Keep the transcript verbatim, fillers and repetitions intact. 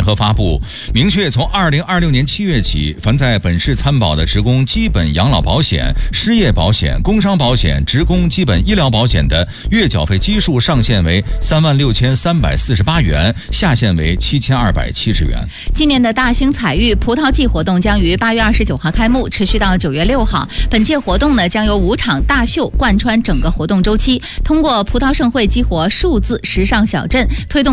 合发布，明确从二零二六年七月起，凡在本市参保的职工基本养老保险、失业保险、工伤保险、职工基本医疗保险的月缴费基数上限为三万六千三百四十八元，下限为七千二百七十元。 今年的大兴彩玉葡萄季活动将于八月二十九号开幕，持续到九月六号。本届活动呢，将由五场大秀贯穿整个活动周期，通过葡萄盛会激活数字时尚小镇，推动